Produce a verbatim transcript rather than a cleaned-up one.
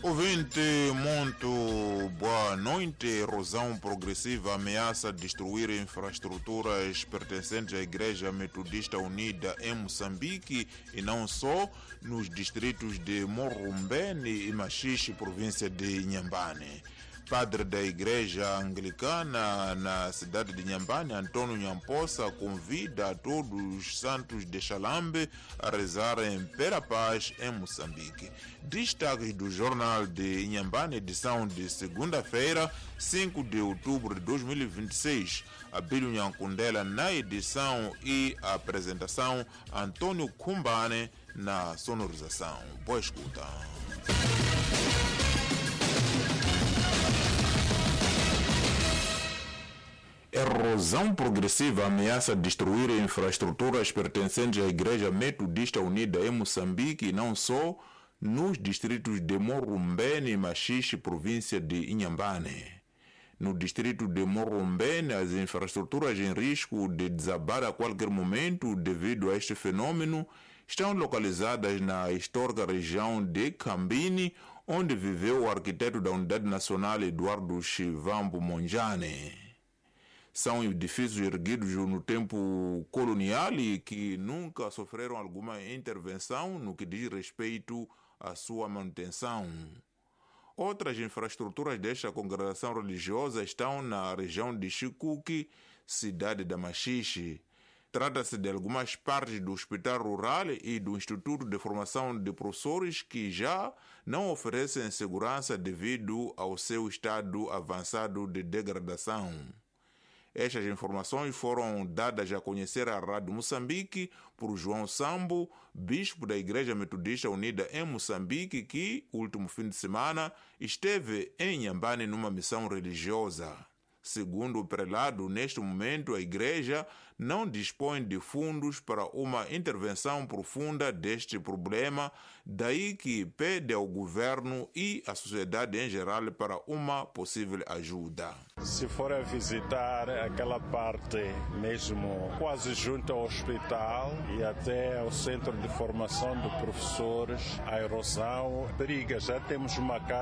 Ouvinte, muito boa noite. Erosão progressiva ameaça destruir infraestruturas pertencentes à Igreja Metodista Unida em Moçambique e não só, nos distritos de Morrumbene e Machixe, província de Inhambane. Padre da Igreja Anglicana na cidade de Inhambane, Antônio Nyamposa, convida a todos os santos de Xalambe a rezar em Pera Paz, em Moçambique. Destaques do Jornal de Inhambane, edição de segunda-feira, cinco de outubro de dois mil e vinte e seis. Abílio Nhankundela na edição e apresentação, Antônio Kumbane na sonorização. Boa escuta. Erosão progressiva ameaça destruir infraestruturas pertencentes à Igreja Metodista Unida em Moçambique e não só, nos distritos de Morrumbene e Machixe, província de Inhambane. No distrito de Morrumbene, as infraestruturas em risco de desabar a qualquer momento devido a este fenômeno estão localizadas na histórica região de Cambini, onde viveu o arquiteto da Unidade Nacional Eduardo Chivambo Monjane. São edifícios erguidos no tempo colonial e que nunca sofreram alguma intervenção no que diz respeito à sua manutenção. Outras infraestruturas desta congregação religiosa estão na região de Chikuki, cidade da Machixe. Trata-se de algumas partes do Hospital Rural e do Instituto de Formação de Professores que já não oferecem segurança devido ao seu estado avançado de degradação. Estas informações foram dadas a conhecer à Rádio Moçambique por João Sambo, bispo da Igreja Metodista Unida em Moçambique, que, último fim de semana, esteve em Inhambane numa missão religiosa. Segundo o prelado, neste momento a Igreja não dispõe de fundos para uma intervenção profunda deste problema, daí que pede ao governo e à sociedade em geral para uma possível ajuda. Se for a visitar aquela parte mesmo quase junto ao hospital e até ao centro de formação de professores, a erosão periga. Já temos uma casa